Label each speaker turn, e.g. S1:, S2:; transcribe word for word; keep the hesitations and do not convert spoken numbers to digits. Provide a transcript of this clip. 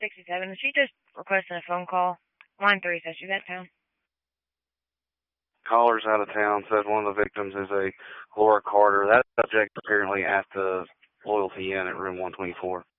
S1: sixty-seven. She just requesting a phone call. Line three says she's out of town.
S2: Caller's out of town, says one of the victims is a Laura Carter. That subject apparently at the Loyalty Inn at room one twenty-four.